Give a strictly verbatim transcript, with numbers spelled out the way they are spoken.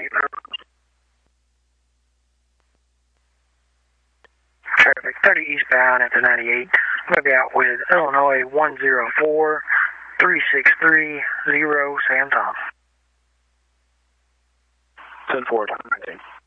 eight. Traffic thirty eastbound at the ninety-eight. I'm going to be out with Illinois one zero four three six three zero Sam Tom. ten four.